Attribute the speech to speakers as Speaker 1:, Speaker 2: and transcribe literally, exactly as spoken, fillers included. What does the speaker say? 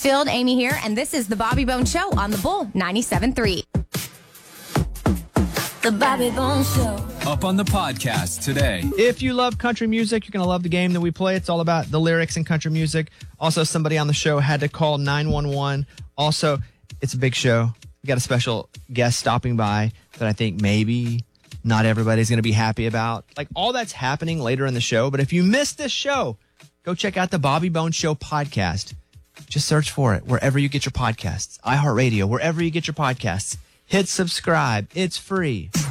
Speaker 1: Field, Amy here, and this is the Bobby Bones Show on the Bull ninety-seven point three.
Speaker 2: The Bobby Bones Show.
Speaker 3: Up on the podcast today.
Speaker 4: If you love country music, you're going to love the game that we play. It's all about the lyrics and country music. Also, somebody on the show had to call nine one one. Also, it's a big show. We got a special guest stopping by that I think maybe not everybody's going to be happy about. Like, all that's happening later in the show. But if you missed this show, go check out the Bobby Bones Show podcast. Just search for it wherever you get your podcasts. iHeartRadio, wherever you get your podcasts. Hit subscribe. It's free.